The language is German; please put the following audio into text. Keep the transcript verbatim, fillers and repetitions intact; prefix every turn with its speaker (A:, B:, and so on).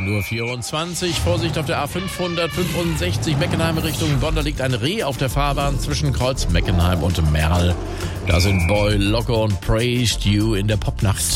A: neun Uhr vierundzwanzig. Vorsicht auf der A fünfhundertfünfundsechzig Meckenheim Richtung Bonn. Da liegt ein Reh auf der Fahrbahn zwischen Kreuz Meckenheim und Merl. Da sind Boy Loco und Praised You in der Popnacht.